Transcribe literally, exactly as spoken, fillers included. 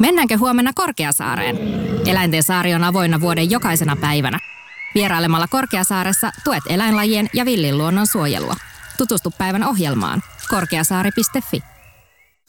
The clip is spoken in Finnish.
Mennäänkö huomenna Korkeasaareen? Eläinten saari on avoinna vuoden jokaisena päivänä. Vierailemalla Korkeasaaressa tuet eläinlajien ja villin luonnon suojelua. Tutustu päivän ohjelmaan korkeasaari piste fi.